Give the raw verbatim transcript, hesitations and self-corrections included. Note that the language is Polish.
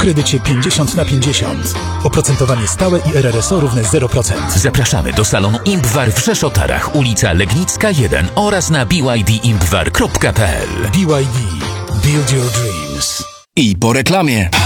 kredycie pięćdziesiąt na pięćdziesiąt. Oprocentowanie stałe i R R S O równe zero procent. Zapraszamy do salonu Impwar w Rzeszotarach, ulica Legnicka jeden oraz na b y d impwar kropka p l. B Y D. Build your dreams. I po reklamie.